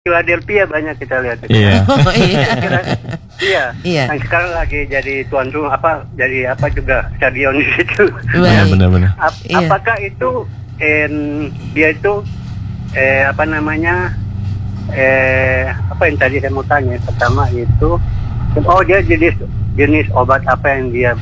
Philadelphia banyak kita lihat. Iya. Oh iya. Iya. Iya. Yang sekarang lagi jadi tuan rumah jadi juga stadion di situ. Iya, Baik. benar-benar. Iya. Apakah itu dia itu apa namanya apa yang tadi saya mau tanya pertama itu dia jenis obat apa yang dia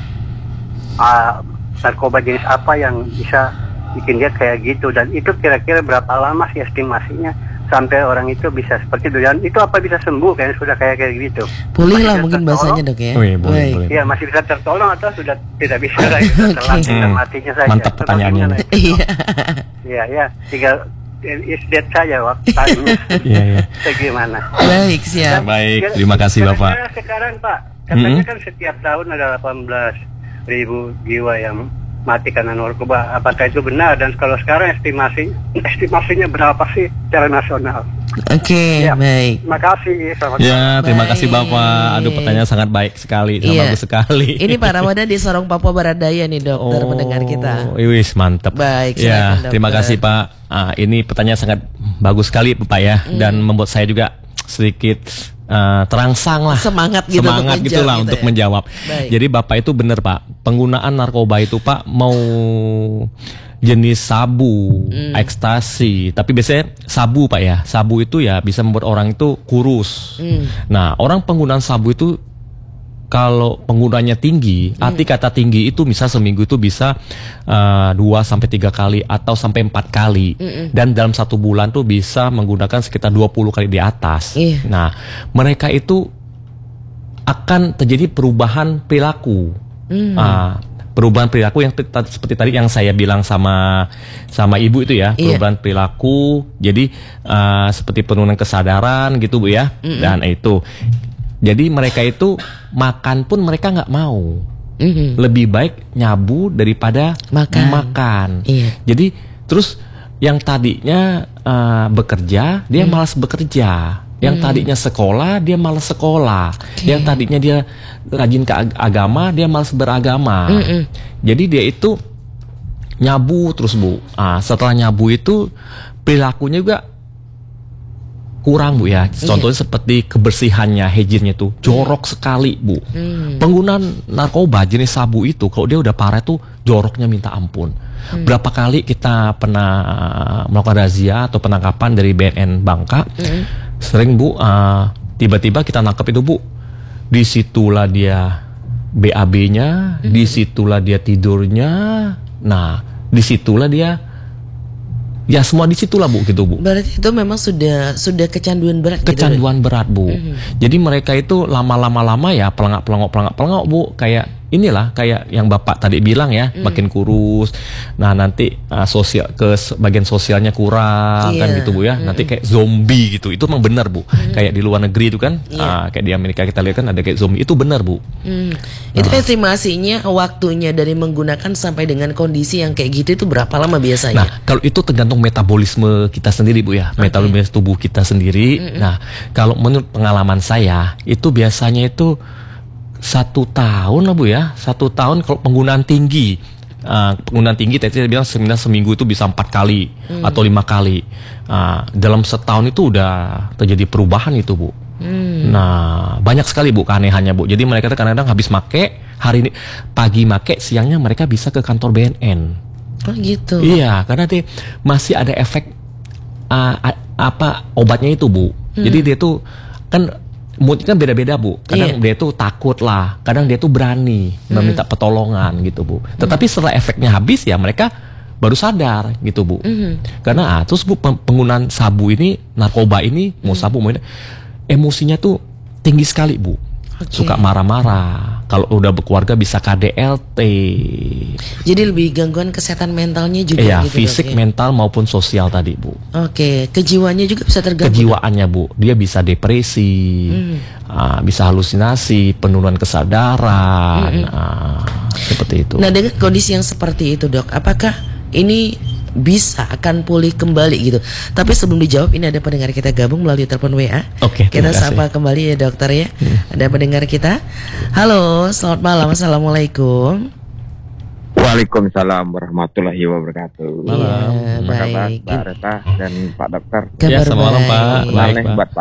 narkoba jenis apa yang bisa bikin dia kayak gitu, dan itu kira-kira berapa lama sih estimasinya sampai orang itu bisa seperti itu, dan itu apa bisa sembuh kan sudah kayak gitu? Pulih Masih lah bisa mungkin tertolong? bahasanya dok ya. Oh iya, boleh, Baik. boleh. Iya, masih bisa tertolong atau sudah tidak bisa lagi, telat dan matinya saja. Mantap pertanyaannya. Iya. Iya, tinggal is dead saja waktunya. Iya, iya. Bagaimana? Baik, siap. Baik, terima kasih Bapak. Kira-kira sekarang Pak, katanya kan setiap tahun ada 18.000 jiwa yang mati karena narkoba. Apakah itu benar? Dan kalau sekarang estimasinya berapa sih secara nasional? Oke, Ya. baik. Terima kasih. Selamat Ya, terima kasih Baik. Bapak. Aduh, pertanyaan sangat baik sekali, sangat Iya. bagus sekali. Ini Pak Ramadan di Sorong Papua Barat Daya nih dokter mendengar kita. Wis mantap. Baik, Ya, silakan, terima dokter. kasih Pak. Ini pertanyaan sangat bagus sekali Pak ya, dan membuat saya juga sedikit terangsang lah, Semangat gitu semangat untuk gitulah menjawab untuk gitu ya. menjawab. Baik. Jadi Bapak itu benar Pak, penggunaan narkoba itu Pak mau jenis sabu, ekstasi, tapi biasanya sabu Pak ya. Sabu itu ya bisa membuat orang itu kurus. Nah, orang penggunaan sabu itu kalau penggunanya tinggi, arti kata tinggi itu misal seminggu itu bisa 2-3 kali atau sampai 4 kali, dan dalam 1 bulan tuh bisa menggunakan sekitar 20 kali di atas. Iya. Nah, mereka itu akan terjadi perubahan perilaku. Perubahan perilaku yang seperti tadi yang saya bilang sama ibu itu ya, Iya. perubahan perilaku. Jadi seperti penurunan kesadaran gitu Bu ya, dan itu. Jadi mereka itu makan pun mereka nggak mau. Lebih baik nyabu daripada makan. Iya. Jadi terus yang tadinya bekerja dia malas bekerja. Yang tadinya sekolah dia malas sekolah. Yang tadinya dia rajin ke agama dia malas beragama. Jadi dia itu nyabu terus Bu. Setelah nyabu itu perilakunya juga kurang Bu ya. Contohnya seperti kebersihannya, hygiene-nya tuh jorok sekali Bu. Penggunaan narkoba jenis sabu itu kalau dia udah parah tuh joroknya minta ampun. Berapa kali kita pernah melakukan razia atau penangkapan dari BNN Bangka. Sering Bu, tiba-tiba kita nangkep itu Bu. Disitulah dia BAB-nya, disitulah dia tidurnya. Nah, disitulah dia ya semua disitulah Bu gitu Bu. Berarti itu memang sudah kecanduan berat gitu. Kecanduan berat Bu. Jadi mereka itu lama-lama ya pelengok Bu, kayak inilah kayak yang Bapak tadi bilang ya, makin kurus. Nah, nanti sosial ke bagian sosialnya kurang kan gitu Bu ya. Nanti kayak zombie gitu. Itu memang benar Bu. Kayak di luar negeri itu kan, kayak di Amerika kita lihat kan ada kayak zombie. Itu benar Bu. Itu estimasinya waktunya dari menggunakan sampai dengan kondisi yang kayak gitu itu berapa lama biasanya? Nah, kalau itu tergantung metabolisme kita sendiri Bu ya, metabolisme tubuh kita sendiri. Nah, kalau menurut pengalaman saya itu biasanya itu 1 tahun lah Bu ya, 1 tahun kalau penggunaan tinggi. Penggunaan tinggi tadi saya bilang seminggu itu bisa 4 kali atau 5 kali. Dalam setahun itu udah terjadi perubahan itu Bu. Nah, banyak sekali Bu keanehannya Bu. Jadi mereka kadang-kadang habis make, hari ini pagi make, siangnya mereka bisa ke kantor BNN. Oh gitu. Iya, karena dia masih ada efek obatnya itu Bu. Jadi dia tuh kan moodnya kan beda-beda Bu. Kadang dia tuh takut lah, kadang dia tuh berani meminta pertolongan gitu Bu. Tetapi setelah efeknya habis ya mereka baru sadar gitu Bu. Karena terus Bu penggunaan sabu ini, narkoba ini, mau sabu mau ini, emosinya tuh tinggi sekali Bu. Suka marah-marah. Kalau udah berkeluarga bisa KDLT. Jadi lebih gangguan kesehatan mentalnya juga Iya, gitu. fisik, Dok, ya? mental maupun sosial tadi Bu. Oke, kejiwaannya juga bisa terganggu. Kejiwaannya Bu, dia bisa depresi, bisa halusinasi, penurunan kesadaran, seperti itu. Nah, dengan kondisi yang seperti itu Dok, apakah ini bisa akan pulih kembali gitu? Tapi sebelum dijawab, ini ada pendengar kita gabung melalui telepon WA. Oke, kita terima kasih. sapa kembali ya dokter ya. Ada pendengar kita. Halo, selamat malam, assalamualaikum. Waalaikumsalam warahmatullahi wabarakatuh. Malam. Iya, Apa kabar baik. Mbak Reta dan Pak Dokter? Kabar Ya, selamat malam, Pak. baik. Baik, Aneh Pak. buat